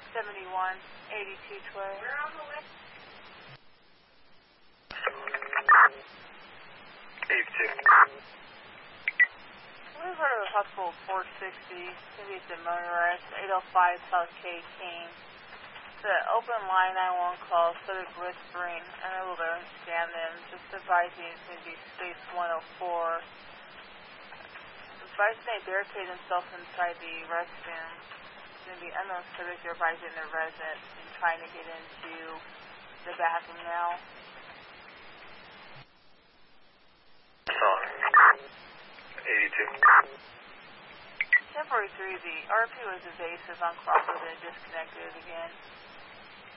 718212. We've heard of a possible 460. Maybe it's a motor arrest. 805 South K King. It's an open line 911 call, started whispering, unable to understand them, just advising it's going to be space 104. Advising they barricade themselves inside the restroom. It's going to be unknown subject, they're advising their residents and trying to get into the bathroom now. 82. Temporary 3, the RP was evasive on Crawford and disconnected again.